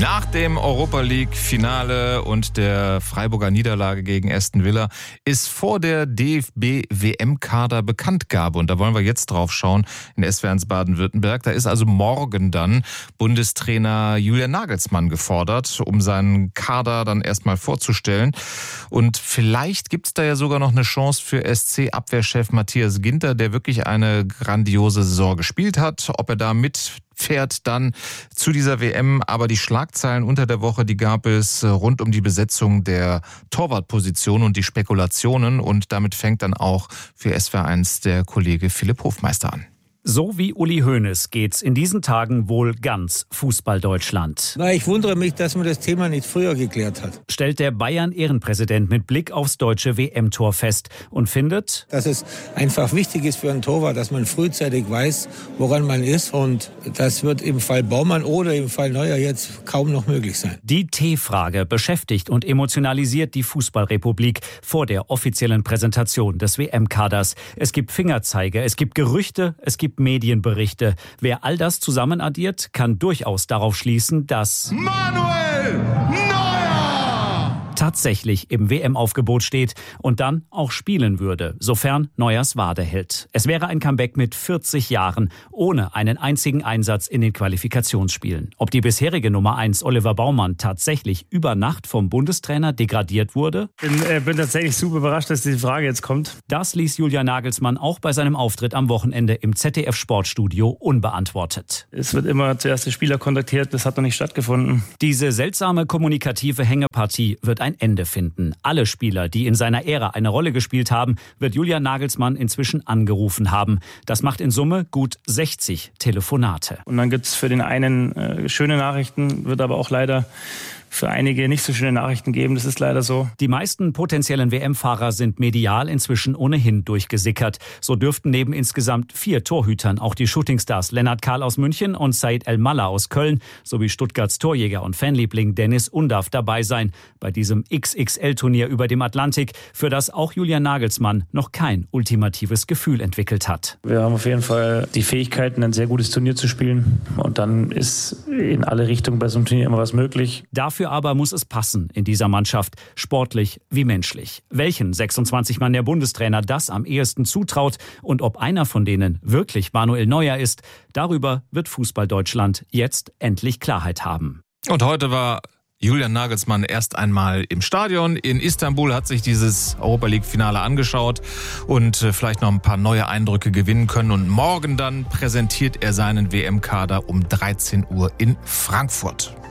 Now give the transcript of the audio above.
Nach dem Europa-League-Finale und der Freiburger Niederlage gegen Aston Villa ist vor der DFB-WM-Kader-Bekanntgabe. Und da wollen wir jetzt drauf schauen in SWR1 Baden-Württemberg. Da ist also morgen dann Bundestrainer Julian Nagelsmann gefordert, um seinen Kader dann erstmal vorzustellen. Und vielleicht gibt es da ja sogar noch eine Chance für SC-Abwehrchef Matthias Ginter, der wirklich eine grandiose Saison gespielt hat. Ob er da mitfährt dann zu dieser WM, aber die Schlagzeilen unter der Woche, die gab es rund um die Besetzung der Torwartposition und die Spekulationen, und damit fängt dann auch für SWR1 der Kollege Philipp Hofmeister an. So wie Uli Hoeneß geht's in diesen Tagen wohl ganz Fußball-Deutschland. Ich wundere mich, dass man das Thema nicht früher geklärt hat. Stellt der Bayern-Ehrenpräsident mit Blick aufs deutsche WM-Tor fest und findet, dass es einfach wichtig ist für einen Torwart, dass man frühzeitig weiß, woran man ist. Und das wird im Fall Baumann oder im Fall Neuer jetzt kaum noch möglich sein. Die T-Frage beschäftigt und emotionalisiert die Fußballrepublik vor der offiziellen Präsentation des WM-Kaders. Es gibt Fingerzeiger, es gibt Gerüchte, es gibt Medienberichte. Wer all das zusammen addiert, kann durchaus darauf schließen, dass Manuel Neuer tatsächlich im WM-Aufgebot steht und dann auch spielen würde, sofern Neuers Wade hält. Es wäre ein Comeback mit 40 Jahren, ohne einen einzigen Einsatz in den Qualifikationsspielen. Ob die bisherige Nummer 1 Oliver Baumann tatsächlich über Nacht vom Bundestrainer degradiert wurde? Ich bin tatsächlich super überrascht, dass diese Frage jetzt kommt. Das ließ Julian Nagelsmann auch bei seinem Auftritt am Wochenende im ZDF-Sportstudio unbeantwortet. Es wird immer zuerst der Spieler kontaktiert, das hat noch nicht stattgefunden. Diese seltsame kommunikative Hängepartie wird ein Ende finden. Alle Spieler, die in seiner Ära eine Rolle gespielt haben, wird Julian Nagelsmann inzwischen angerufen haben. Das macht in Summe gut 60 Telefonate. Und dann gibt es für den einen schöne Nachrichten, wird aber auch leider für einige nicht so schöne Nachrichten geben. Das ist leider so. Die meisten potenziellen WM-Fahrer sind medial inzwischen ohnehin durchgesickert. So dürften neben insgesamt 4 Torhütern auch die Shootingstars Lennart Kahl aus München und Said El-Mallah aus Köln sowie Stuttgarts Torjäger und Fanliebling Dennis Undav dabei sein bei diesem XXL-Turnier über dem Atlantik, für das auch Julian Nagelsmann noch kein ultimatives Gefühl entwickelt hat. Wir haben auf jeden Fall die Fähigkeiten, ein sehr gutes Turnier zu spielen. Und dann ist in alle Richtungen bei so einem Turnier immer was möglich. Dafür aber muss es passen in dieser Mannschaft, sportlich wie menschlich. Welchen 26 Mann der Bundestrainer das am ehesten zutraut und ob einer von denen wirklich Manuel Neuer ist, darüber wird Fußball-Deutschland jetzt endlich Klarheit haben. Und heute war Julian Nagelsmann erst einmal im Stadion in Istanbul, hat sich dieses Europa-League-Finale angeschaut und vielleicht noch ein paar neue Eindrücke gewinnen können. Und morgen dann präsentiert er seinen WM-Kader um 13 Uhr in Frankfurt.